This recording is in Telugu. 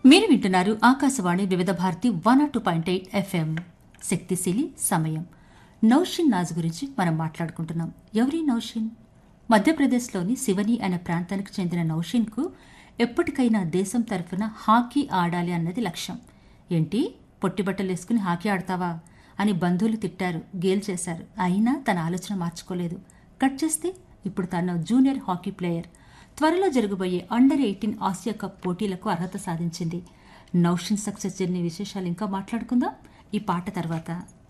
మీరు వింటున్నారు ఆకాశవాణి వివిధ భారతి 102.8 ఎఫ్ఎం శక్తిశీలి సమయం. నౌషిన్ నాజ్ గురించి మనం మాట్లాడుకుంటున్నాం. ఎవరి నౌషిన్? మధ్యప్రదేశ్లోని శివని అనే ప్రాంతానికి చెందిన నౌషిన్కు ఎప్పటికైనా దేశం తరఫున హాకీ ఆడాలి అన్నది లక్ష్యం. ఏంటి పొట్టిబట్టలు వేసుకుని హాకీ ఆడతావా అని బంధువులు తిట్టారు, గేల్ చేశారు. అయినా తన ఆలోచన మార్చుకోలేదు. కట్ చేస్తే ఇప్పుడు తన జూనియర్ హాకీ ప్లేయర్. త్వరలో జరగబోయే అండర్-18 ఆసియా కప్ పోటీలకు అర్హత సాధించింది. నౌషిన్ సక్సెస్ జర్నీ విశేషాలు ఇంకా మాట్లాడుకుందాం ఈ పాట తర్వాత.